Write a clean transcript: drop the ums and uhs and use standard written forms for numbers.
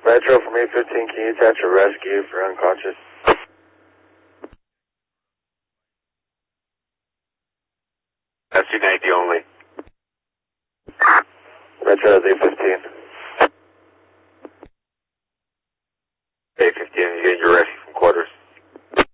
Metro from 815, can you attach a rescue for unconscious? SC-90 only. Metro is 815. 815, you getting your rescue?